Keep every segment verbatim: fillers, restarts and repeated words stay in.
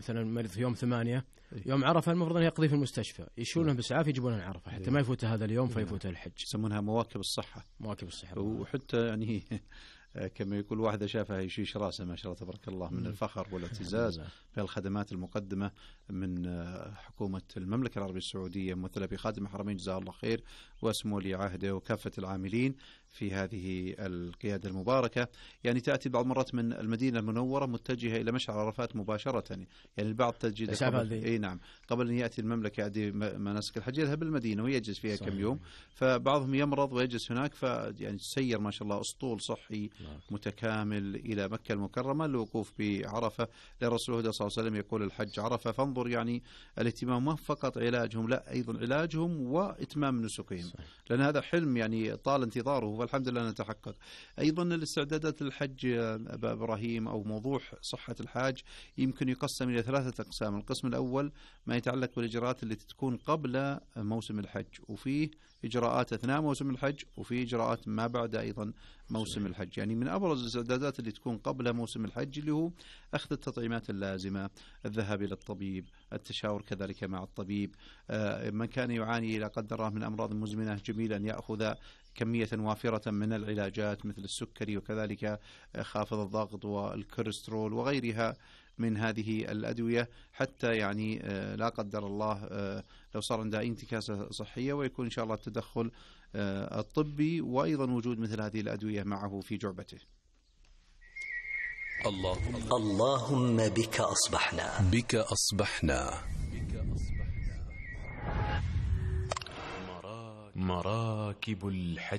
مثلا مريض في يوم ثمانية، يوم عرفة المفروض أن يقضي في المستشفى، يشيلونه بإسعاف يجيبونه عرفة حتى ما يفوت هذا اليوم فيفوت الحج. يسمونها مواكب الصحة. مواكب الصحة. وحتى يعني كما يقول واحدة شافها يشيش راسه ما شاء الله تبارك الله من الفخر والاعتزاز بالخدمات المقدمة من حكومة المملكة العربية السعودية ممثلة بخادم الحرمين جزاه الله خير واسمه لعهده وكافة العاملين في هذه القيادة المباركة. يعني تأتي بعض مرات من المدينة المنورة متجهة إلى مشعر عرفات مباشرة، يعني البعض تجد قبل أي نعم قبل أن يأتي المملكة يأتي مناسك الحج يذهب المدينة ويجلس فيها صحيح. كم يوم، فبعضهم يمرض ويجلس هناك، فيعني تسير ما شاء الله أسطول صحي متكامل إلى مكة المكرمة للوقوف بعرفة. للرسول صلى الله عليه وسلم يقول الحج عرفة، فانظر يعني الاهتمام ما فقط علاجهم لا أيضا علاجهم وإتمام نسكهم، لأن هذا حلم يعني طال انتظاره والحمد لله نتحقق. أيضا الاستعدادات للحج أبا إبراهيم أو موضوع صحة الحاج يمكن يقسم إلى ثلاثة أقسام. القسم الأول ما يتعلق بالإجراءات التي تكون قبل موسم الحج، وفيه إجراءات أثناء موسم الحج، وفي إجراءات ما بعد أيضا موسم الحج. يعني من أبرز الاستعدادات اللي تكون قبل موسم الحج اللي هو أخذ التطعيمات اللازمة، الذهاب إلى الطبيب، التشاور كذلك مع الطبيب. من كان يعاني لا قدر الله من أمراض مزمنة جميل أن يأخذ كمية وافرة من العلاجات مثل السكري وكذلك خافض الضغط والكوليسترول وغيرها من هذه الأدوية، حتى يعني لا قدر الله لو صار عنده انتكاسة صحية ويكون إن شاء الله التدخل الطبي وأيضا وجود مثل هذه الأدوية معه في جعبته. اللهم اللهم بك أصبحنا بك أصبحنا مراكب الحج.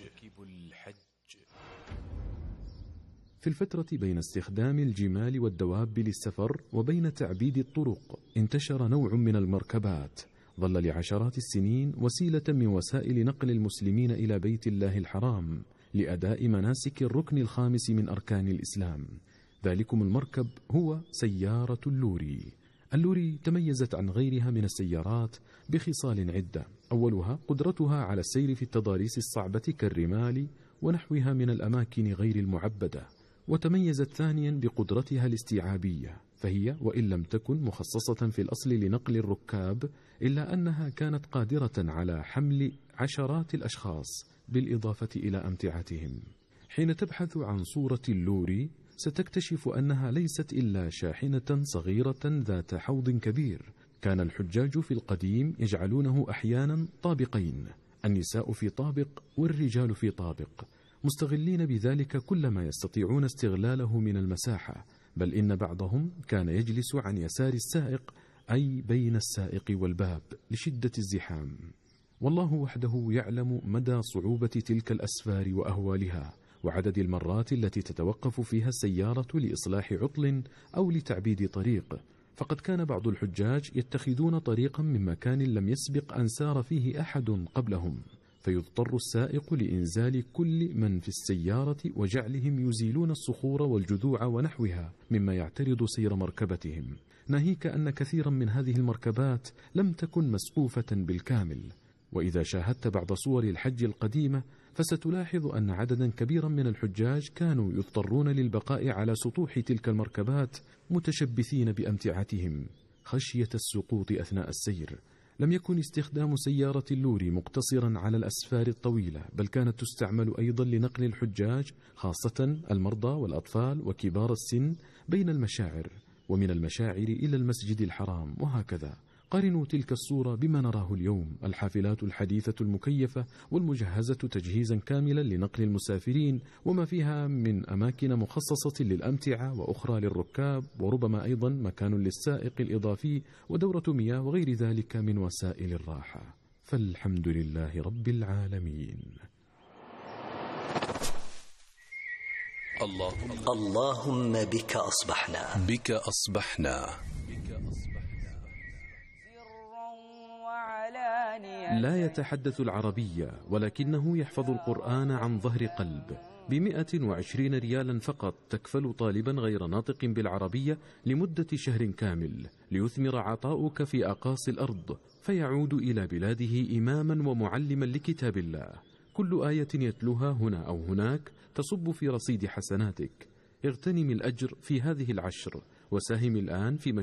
في الفترة بين استخدام الجمال والدواب للسفر وبين تعبيد الطرق انتشر نوع من المركبات ظل لعشرات السنين وسيلة من وسائل نقل المسلمين إلى بيت الله الحرام لأداء مناسك الركن الخامس من أركان الإسلام. ذلكم المركب هو سيارة اللوري. اللوري تميزت عن غيرها من السيارات بخصال عدة، أولها قدرتها على السير في التضاريس الصعبة كالرمال ونحوها من الأماكن غير المعبدة، وتميزت ثانيا بقدرتها الاستيعابية، فهي وإن لم تكن مخصصة في الأصل لنقل الركاب إلا أنها كانت قادرة على حمل عشرات الأشخاص بالإضافة إلى أمتعتهم. حين تبحث عن صورة اللوري ستكتشف أنها ليست إلا شاحنة صغيرة ذات حوض كبير. كان الحجاج في القديم يجعلونه أحيانا طابقين، النساء في طابق والرجال في طابق، مستغلين بذلك كل ما يستطيعون استغلاله من المساحة، بل إن بعضهم كان يجلس عن يسار السائق أي بين السائق والباب لشدة الزحام. والله وحده يعلم مدى صعوبة تلك الأسفار وأهوالها وعدد المرات التي تتوقف فيها السيارة لإصلاح عطل أو لتعبيد طريق. فقد كان بعض الحجاج يتخذون طريقا من مكان لم يسبق أن سار فيه أحد قبلهم، فيضطر السائق لإنزال كل من في السيارة وجعلهم يزيلون الصخور والجذوع ونحوها مما يعترض سير مركبتهم، ناهيك أن كثيرا من هذه المركبات لم تكن مسقوفة بالكامل. وإذا شاهدت بعض صور الحج القديمة فستلاحظ أن عددا كبيرا من الحجاج كانوا يضطرون للبقاء على سطوح تلك المركبات متشبثين بأمتعتهم خشية السقوط أثناء السير. لم يكن استخدام سيارة اللوري مقتصرا على الأسفار الطويلة، بل كانت تستعمل أيضا لنقل الحجاج خاصة المرضى والأطفال وكبار السن بين المشاعر، ومن المشاعر إلى المسجد الحرام وهكذا. قارنوا تلك الصورة بما نراه اليوم، الحافلات الحديثة المكيفة والمجهزة تجهيزا كاملا لنقل المسافرين، وما فيها من أماكن مخصصة للأمتعة وأخرى للركاب، وربما أيضا مكان للسائق الإضافي ودورة مياه وغير ذلك من وسائل الراحة. فالحمد لله رب العالمين. اللهم اللهم بك أصبحنا بك أصبحنا لا يتحدث العربية ولكنه يحفظ القرآن عن ظهر قلب. بمئة وعشرين ريالا فقط تكفل طالبا غير ناطق بالعربية لمدة شهر كامل ليثمر عطاؤك في أقاصي الأرض، فيعود إلى بلاده إماما ومعلما لكتاب الله. كل آية يتلوها هنا أو هناك تصب في رصيد حسناتك. اغتنم الأجر في هذه العشر وساهم الآن في